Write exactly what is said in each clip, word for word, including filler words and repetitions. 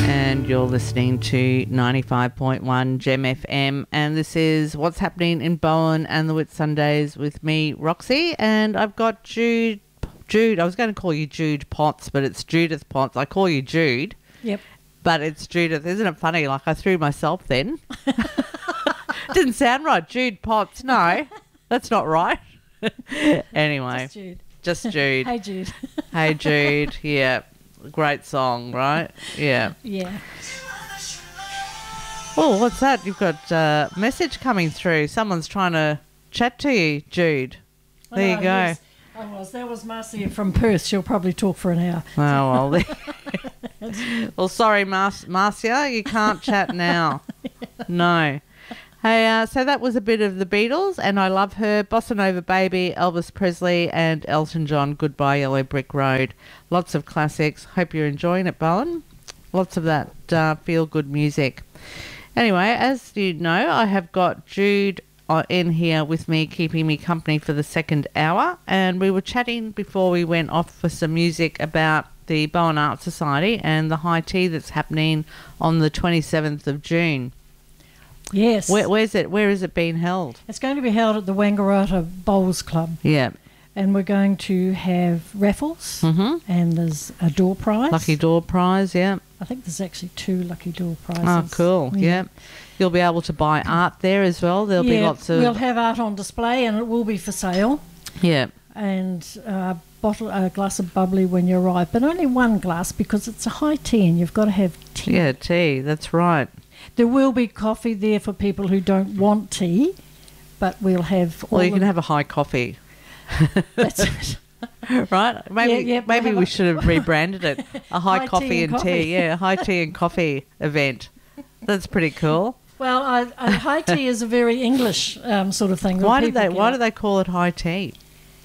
And you're listening to ninety-five point one Gem F M, and this is What's Happening in Bowen and the Whitsundays with me, Roxy, and I've got Jude. Jude, I was going to call you Jude Potts, but it's Judith Potts. I call you Jude. Yep. But it's Judith. Isn't it funny? Like, I threw myself then. Didn't sound right. Jude Potts. No, that's not right. Anyway. Just Jude. Just Jude. Hey, Jude. Hey, Jude. Yeah. Great song, right? Yeah. Yeah. Oh, what's that? You've got a message coming through. Someone's trying to chat to you, Jude. There you go. Yes. I was. That was Marcia from Perth. She'll probably talk for an hour. Oh, well. Well, sorry, Mar- Marcia, you can't chat now. No. Hey, uh, so that was a bit of the Beatles, and I Love Her, Bossa Nova Baby, Elvis Presley, and Elton John, Goodbye Yellow Brick Road. Lots of classics. Hope you're enjoying it, Bowen. Lots of that uh, feel-good music. Anyway, as you know, I have got Jude uh, in here with me, keeping me company for the second hour, and we were chatting before we went off for some music about the Bowen Arts Society and the high tea that's happening on the twenty-seventh of June. Yes. Where, where's it? Where is it being held? It's going to be held at the Wangaratta Bowls Club. Yeah. And we're going to have raffles, mm-hmm. and there's a door prize. Lucky door prize, yeah. I think there's actually two lucky door prizes. Oh, cool, yeah. yeah. You'll be able to buy art there as well. There'll yeah, be lots of... we'll have art on display, and it will be for sale. Yeah. And a bottle, a glass of bubbly when you arrive, but only one glass because it's a high tea and you've got to have tea. Yeah, tea, that's right. There will be coffee there for people who don't want tea, but we'll have... all Well, you of can have a high coffee. That's it. Right? Maybe Yeah, yeah, maybe we'll we have a- should have rebranded it. A high, High coffee tea and and tea. coffee. Yeah, a high tea and coffee event. That's pretty cool. Well, I, I, high tea is a very English um, sort of thing. Why When did they people why get- do they call it high tea?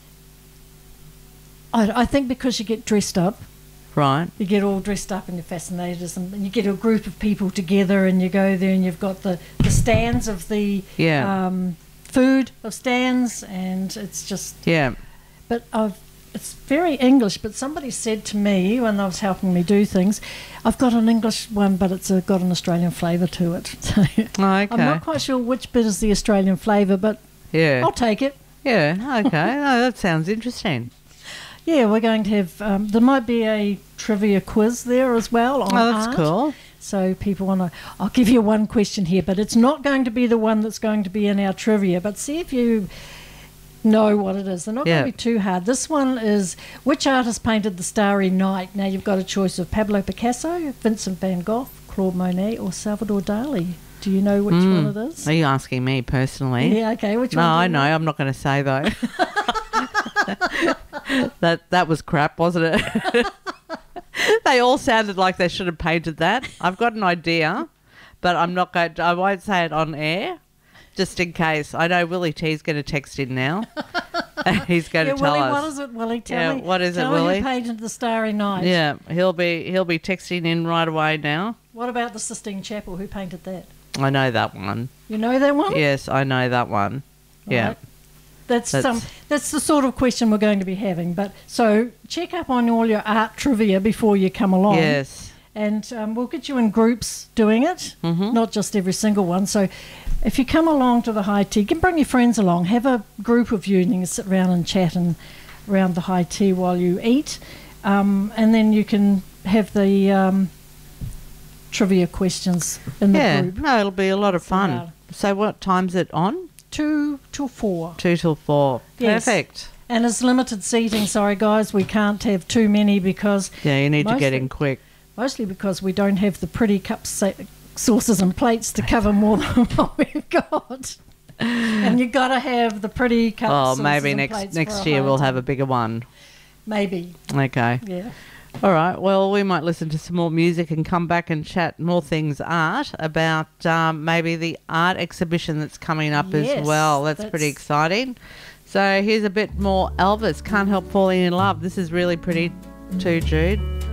I, I think because you get dressed up. Right. You get all dressed up and you're fascinated, and you get a group of people together and you go there and you've got the, the stands of the Yeah. um, food of stands, and it's just... Yeah. But I've, it's very English, but somebody said to me when I was helping me do things, I've got an English one, but it's a, got an Australian flavour to it. So Oh, okay. I'm not quite sure which bit is the Australian flavour, but Yeah. I'll take it. Yeah, okay. No, that sounds interesting. Yeah, we're going to have... Um, there might be a trivia quiz there as well on Oh, that's art. cool. So people want to... I'll give you one question here, but it's not going to be the one that's going to be in our trivia, but see if you know what it is. They're not Yeah. going to be too hard. This one is, which artist painted the Starry Night? Now, you've got a choice of Pablo Picasso, Vincent van Gogh, Claude Monet, or Salvador Dali. Do you know which Mm. one it is? Are you asking me personally? Yeah, okay. Which No, one? do you I know. I'm not going to say though. that that was crap, wasn't it? They all sounded like they should have painted that. I've got an idea, but I'm not going to, I won't say it on air, just in case. I know Willie T's going to text in now. He's going Yeah, to tell Willie, us. what is it, Willie? Tell Yeah, me. what is it, tell me Willie? who painted the Starry Night. Yeah, he'll be he'll be texting in right away now. What about the Sistine Chapel? Who painted that? I know that one. You know that one? Yes, I know that one. Yeah. Right. That's That's- some. That's the sort of question we're going to be having. But so check up on all your art trivia before you come along. Yes. And um, we'll get you in groups doing it, Mhm. not just every single one. So if you come along to the high tea, you can bring your friends along. Have a group of you and you can sit around and chat and around the high tea while you eat, um, and then you can have the um, trivia questions in the Yeah. group. No, it'll be a lot of So, fun. uh, So what time's it on? Two till four. Two till four. Yes. Perfect. And it's limited seating. Sorry, guys, we can't have too many because Yeah, you need to get Mostly- in quick. mostly because we don't have the pretty cups, sa- saucers, and plates to cover more than what we've got. And you've got to have the pretty cups. Oh, saucers, maybe and next plates next for year we'll high have tea. a bigger one. Maybe, Okay. yeah. All right. Well, we might listen to some more music and come back and chat more things art about um, maybe the art exhibition that's coming up as Yes, well. That's, that's- pretty exciting. So here's a bit more Elvis, Can't Help Falling in Love. This is really pretty too, Jude.